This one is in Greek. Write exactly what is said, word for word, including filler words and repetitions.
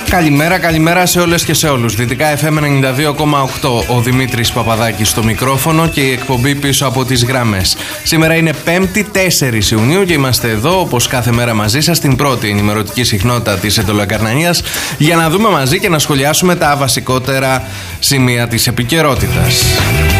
Καλημέρα, καλημέρα σε όλες και σε όλους. Δυτικά εφ εμ ενενήντα δύο κόμμα οκτώ. Ο Δημήτρης Παπαδάκης στο μικρόφωνο και η εκπομπή πίσω από τις γραμμές. Σήμερα είναι πέμπτη τέσσερις Ιουνίου και είμαστε εδώ όπως κάθε μέρα μαζί σας στην πρώτη ενημερωτική συχνότητα της Εντωλακαρνανίας για να δούμε μαζί και να σχολιάσουμε τα βασικότερα σημεία της επικαιρότητας.